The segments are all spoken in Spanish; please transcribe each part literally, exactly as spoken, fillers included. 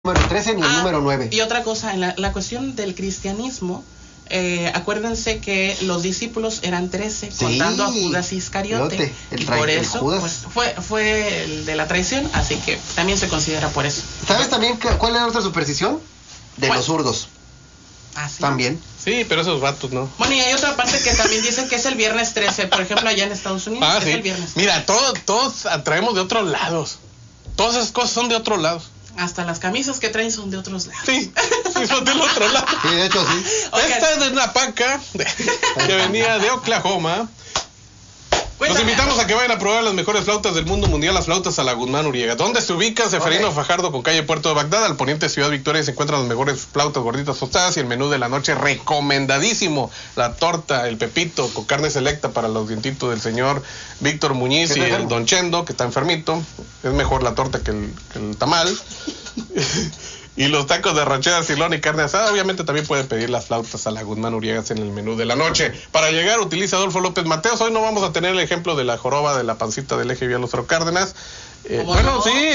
número trece ni el ah, número nueve. Y otra cosa, en la, la cuestión del cristianismo, eh, acuérdense que los discípulos eran trece, sí, contando a Judas Iscariote. El y por eso pues, fue, fue el de la traición, así que también se considera por eso. ¿Sabes también que, cuál era otra superstición? De ¿Cuál? Los zurdos. Ah, ¿sí? También. Sí, pero esos vatos no. Bueno, y hay otra parte que también dicen que es el viernes trece, por ejemplo, allá en Estados Unidos. Ah, es sí. El viernes. Mira, todo, todos traemos de otros lados. Todas esas cosas son de otros lados. Hasta las camisas que traen son de otros lados. Sí, sí son del otro lado. Sí, de hecho, sí. Okay. Esta es de una paca de, que venía de Oklahoma. Los invitamos a que vayan a probar las mejores flautas del mundo mundial, las flautas a la Guzmán Uriega. ¿Dónde se ubica Seferino okay. Fajardo con calle Puerto de Bagdad? Al poniente Ciudad Victoria se encuentran las mejores flautas gorditas tostadas y el menú de la noche recomendadísimo. La torta, el pepito con carne selecta para los dientitos del señor Víctor Muñiz y el Don Chendo, que está enfermito. Es mejor la torta que el, que el tamal. Y los tacos de ranchera, silón y carne asada. Obviamente también pueden pedir las flautas a la Guzmán Uriegas en el menú de la noche. Para llegar utiliza Adolfo López Mateos. Hoy no vamos a tener el ejemplo de la joroba de la pancita del eje Vía Lustro Cárdenas. Eh, bueno, no? sí.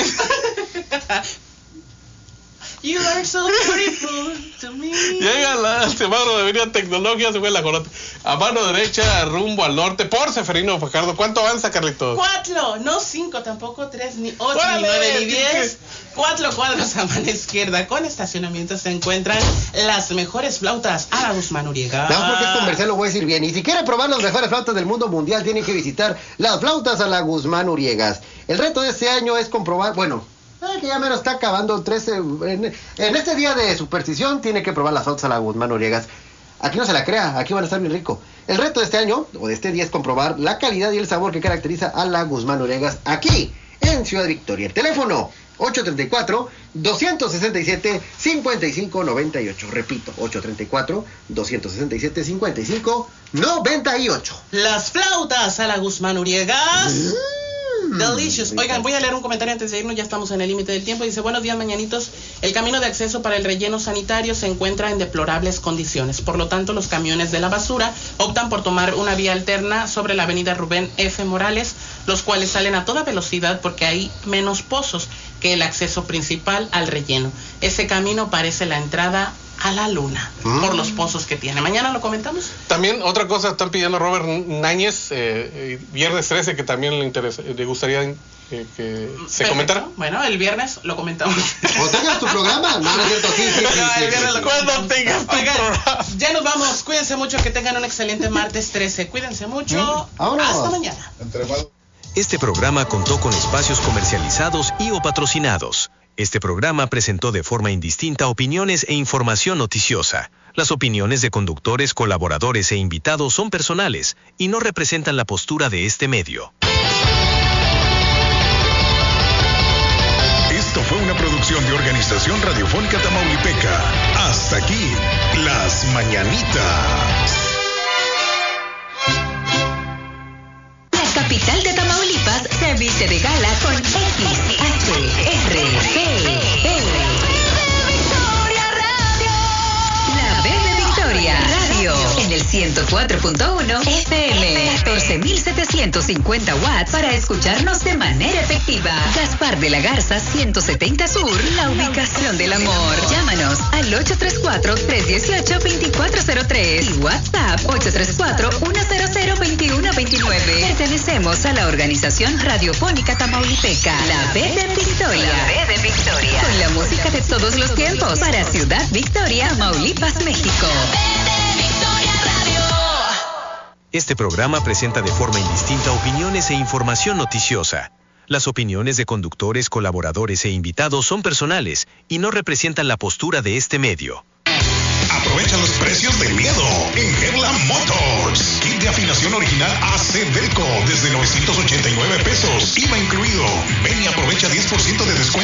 You are so beautiful to me. Llega la semáforo de Avenida Tecnología, se fue la jorote. A mano derecha, rumbo al norte, por Seferino Fajardo. ¿Cuánto avanza, Carlitos? Cuatro, no cinco, tampoco tres, ni ocho, ¡Órale! Ni nueve, ni diez. Cuatro cuadros a mano izquierda. Con estacionamiento se encuentran las mejores flautas a la Guzmán Uriega. No, porque es comercial, lo voy a decir bien. Y si quiere probar las mejores flautas del mundo mundial, tiene que visitar las flautas a la Guzmán Uriegas. El reto de este año es comprobar, bueno... Eh, que ya menos está acabando trece. En, en este día de superstición tiene que probar las flautas a la Guzmán Uriegas. Aquí no se la crea, aquí van a estar bien rico. El reto de este año, o de este día, es comprobar la calidad y el sabor que caracteriza a la Guzmán Uriegas aquí, en Ciudad Victoria. El teléfono, ocho tres cuatro, dos seis siete, cinco cinco nueve ocho. Repito, ocho tres cuatro, dos seis siete, cinco cinco nueve ocho. Las flautas a la Guzmán Uriegas. Mm. Delicious. Oigan, voy a leer un comentario antes de irnos, ya estamos en el límite del tiempo. Dice, buenos días, mañanitos. El camino de acceso para el relleno sanitario se encuentra en deplorables condiciones. Por lo tanto, los camiones de la basura optan por tomar una vía alterna sobre la avenida Rubén F. Morales, los cuales salen a toda velocidad porque hay menos pozos que el acceso principal al relleno. Ese camino parece la entrada a la luna, mm. por los pozos que tiene. Mañana lo comentamos. También otra cosa están pidiendo Robert Náñez, eh, viernes trece, que también le interesa, le gustaría eh, que se Perfecto. Comentara. Bueno, el viernes lo comentamos. O tengas tu programa. No, no es cierto, sí, sí, sí, no, sí, el viernes sí, lo Cuando tengas tu Oigan, programa. Ya nos vamos. Cuídense mucho, que tengan un excelente martes trece. Cuídense mucho. ¿Mm? Hasta mañana. Este programa contó con espacios comercializados y o patrocinados. Este programa presentó de forma indistinta opiniones e información noticiosa. Las opiniones de conductores, colaboradores e invitados son personales y no representan la postura de este medio. Esto fue una producción de Organización Radiofónica Tamaulipeca. Hasta aquí, Las Mañanitas. La capital de Tamaulipas se viste de gala con X H R B B. La B de Victoria Radio en el ciento cuatro punto uno F M, catorce mil setecientos cincuenta watts para escucharnos de manera efectiva. Gaspar de la Garza ciento setenta Sur, la ubicación del amor. Llámanos al ocho tres cuatro, tres uno ocho, dos cuatro cero tres y WhatsApp ocho tres cuatro, uno cero cero, dos uno dos nueve. Pertenecemos a la Organización Radiofónica Tamaulipeca, la B de Victoria. La B de Victoria. Con la música de todos los tiempos para Ciudad Victoria, Tamaulipas, México. Este programa presenta de forma indistinta opiniones e información noticiosa. Las opiniones de conductores, colaboradores e invitados son personales y no representan la postura de este medio. Aprovecha los precios del miedo en Heartland Motors. Kit de afinación original A C Delco desde novecientos ochenta y nueve pesos. I V A incluido. Ven y aprovecha diez por ciento de descuento